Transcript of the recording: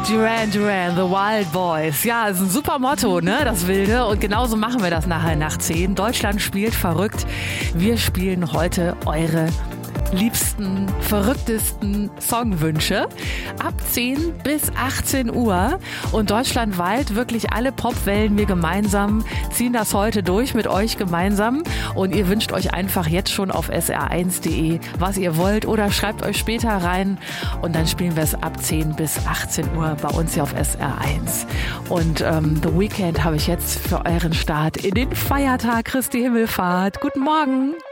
Duran Duran, The Wild Boys. Ja, ist ein super Motto, ne, das Wilde. Und genauso machen wir das nachher nach 10. Deutschland spielt verrückt. Wir spielen heute eure liebsten, verrücktesten Songwünsche ab 10 bis 18 Uhr und deutschlandweit wirklich alle Popwellen. Wir gemeinsam ziehen das heute durch mit euch gemeinsam und ihr wünscht euch einfach jetzt schon auf sr1.de, was ihr wollt oder schreibt euch später rein und dann spielen wir es ab 10 bis 18 Uhr bei uns hier auf SR1. Und The Weeknd habe ich jetzt für euren Start in den Feiertag Christi Himmelfahrt. Guten Morgen!